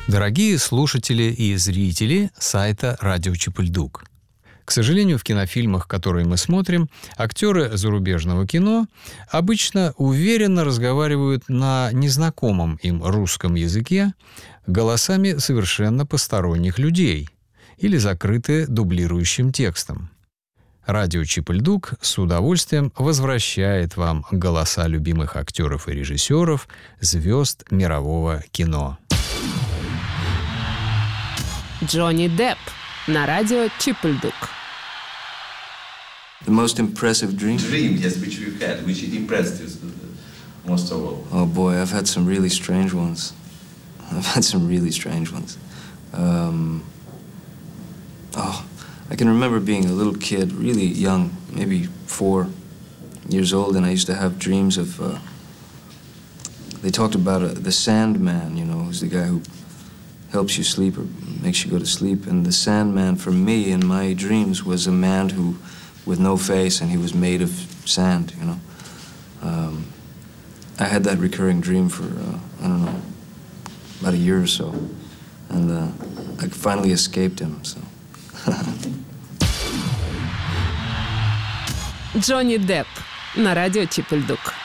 Дорогие слушатели и зрители сайта «Радио Чепыльдук». К сожалению, в кинофильмах, которые мы смотрим, актеры зарубежного кино обычно уверенно разговаривают на незнакомом им русском языке голосами совершенно посторонних людей или закрыты дублирующим текстом. Радио Чепыльдук с удовольствием возвращает вам голоса любимых актеров и режиссеров, звезд мирового кино. Джонни Депп на радио Чепыльдук. The most impressive dream? Dream, yes, which you had, which impressed you most of all. Oh boy, I've had some really strange ones. I can remember being a little kid, really young, maybe 4 years old, and I used to have dreams of, they talked about the Sandman, you know, who's the guy who helps you sleep or makes you go to sleep. And the Sandman, for me, in my dreams, was a man who, with no face, and he was made of sand, you know. I had that recurring dream for, I don't know, about a year or so. And I finally escaped him, so. Джонни Депп на радио Чепыльдук.